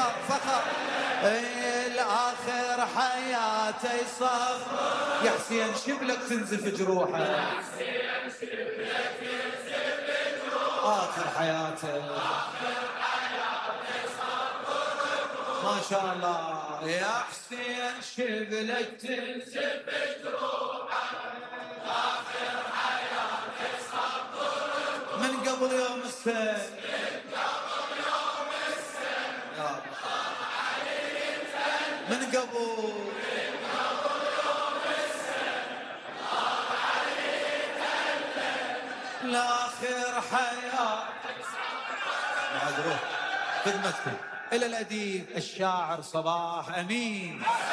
فخر فخر الآخر حياته يصبر يا حسين شبلك تنزف جروحه آخر حياته ما شاء الله يا حسين شبلك تنزف جروحه آخر حياته صبر من قبل يوم السبت من قبل يوم السبت الآخر حياة خدمتكم إلى الأديب الشاعر صباح أمين.